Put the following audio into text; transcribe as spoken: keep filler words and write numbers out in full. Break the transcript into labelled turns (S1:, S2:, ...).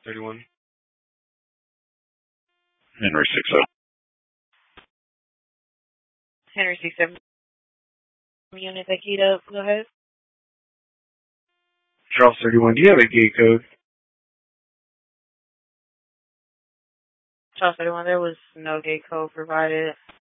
S1: thirty-one.
S2: Henry six seven.
S3: Henry six seven. Unit that keyed up. Go ahead.
S1: Charles thirty-one, do you have a gate code?
S3: Charles thirty-one, there was no gate code provided.